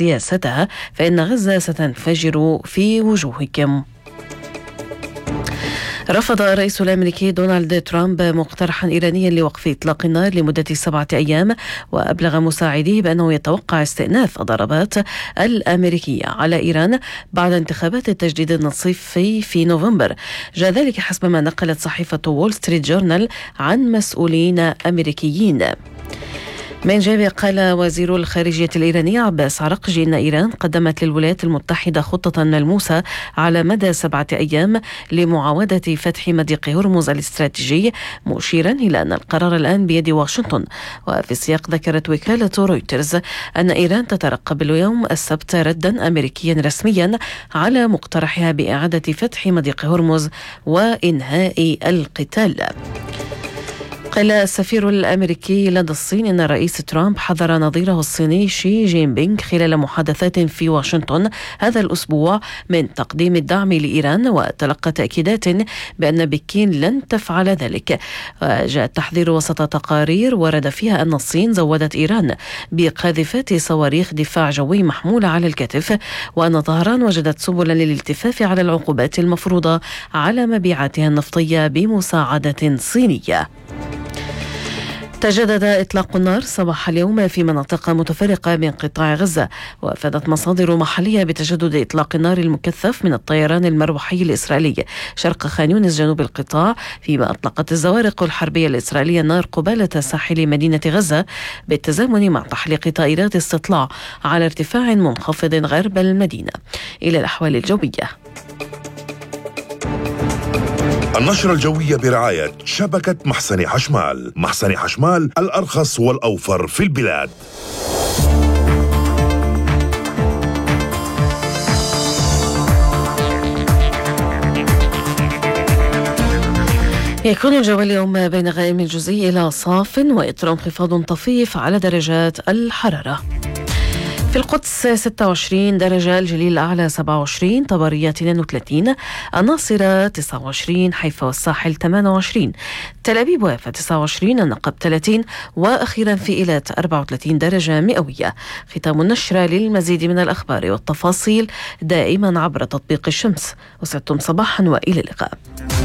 سياستها فإن غزة ستنفجر في وجوهكم. رفض الرئيس الأمريكي دونالد ترامب مقترحا إيرانيا لوقف إطلاق النار لمدة 7 أيام، وأبلغ مساعديه بأنه يتوقع استئناف الضربات الأمريكية على إيران بعد انتخابات التجديد النصفي في نوفمبر. جاء ذلك حسب ما نقلت صحيفة وول ستريت جورنال عن مسؤولين أمريكيين. من جانبه قال وزير الخارجية الإيراني عباس عرقجي إن إيران قدمت للولايات المتحدة خطة ملموسة على مدى 7 أيام لمعاودة فتح مضيق هرمز الاستراتيجي، مشيرا إلى أن القرار الآن بيد واشنطن. وفي السياق ذكرت وكالة رويترز أن إيران تترقب اليوم السبت ردا أمريكيا رسميا على مقترحها بإعادة فتح مضيق هرمز وإنهاء القتال. قال السفير الأمريكي لدى الصين إن الرئيس ترامب حذر نظيره الصيني شي جين بينغ خلال محادثات في واشنطن هذا الأسبوع من تقديم الدعم لإيران، وتلقى تأكيدات بأن بكين لن تفعل ذلك. جاء التحذير وسط تقارير ورد فيها أن الصين زودت إيران بقاذفات صواريخ دفاع جوي محمولة على الكتف، وأن طهران وجدت سبلا للالتفاف على العقوبات المفروضة على مبيعاتها النفطية بمساعدة صينية. تجدد إطلاق النار صباح اليوم في مناطق متفرقة من قطاع غزة، وأفادت مصادر محلية بتجدد إطلاق النار المكثف من الطيران المروحي الإسرائيلي شرق خان يونس جنوب القطاع، فيما أطلقت الزوارق الحربية الإسرائيلية النار قبالة ساحل مدينة غزة بالتزامن مع تحليق طائرات استطلاع على ارتفاع منخفض غرب المدينة. إلى الأحوال الجوية. النشرة الجوية برعاية شبكة محسن حشمال. محسن حشمال الأرخص والأوفر في البلاد. يكون الجو اليوم بين غائم جزئي إلى صاف وإطر انخفاض طفيف على درجات الحرارة. في القدس 26 درجة، الجليل الأعلى 27، طبرية 32، الناصرة 29، حيفا والساحل 28، تل أبيب ويافا 29، النقب 30، وأخيرا في إيلات 34 درجة مئوية. ختام النشرة. للمزيد من الأخبار والتفاصيل دائما عبر تطبيق الشمس. وسعدتم صباحا وإلى اللقاء.